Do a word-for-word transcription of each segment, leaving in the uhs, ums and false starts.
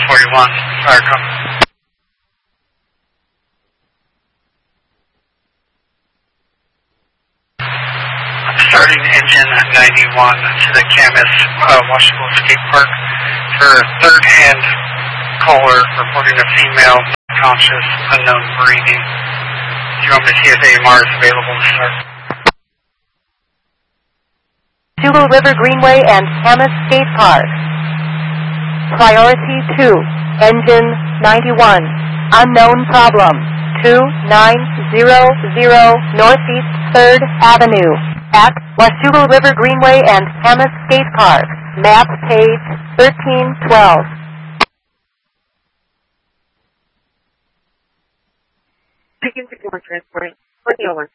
forty-one, fire company. Starting engine ninety-one to the Camas uh, Washington Skate Park for third hand caller reporting a female conscious unknown breathing. Do you want me to see if A M R is available to start? Washougal River Greenway and Camas Skate Park. Priority two, engine ninety-one, unknown problem, two nine zero zero Northeast third Avenue, at Washougal River Greenway and Camas Skate Park, map page thirteen twelve. Chicken Secure Transport, twenty over.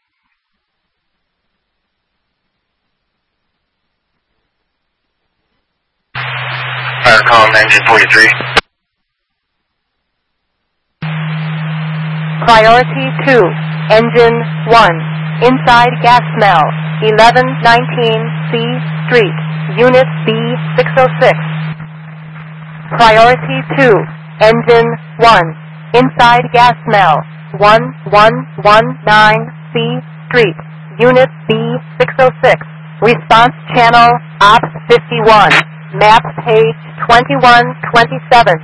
Firecom engine forty-three. Priority two, engine one, inside gas smell, eleven nineteen C Street, Unit B six oh six. Priority two, engine one, inside gas smell, one one one nine C Street, Unit B six oh six. Response channel O P S fifty-one, map page twenty-one twenty-seven.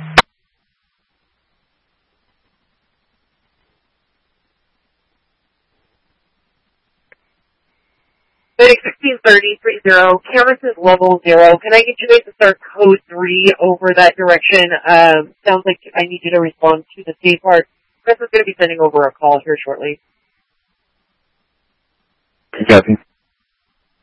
Medic sixteen thirty three zero, Camas is level zero. Can I get you guys to start code three over that direction? Um, sounds like I need you to respond to the skate park. Chris is going to be sending over a call here shortly. Copy.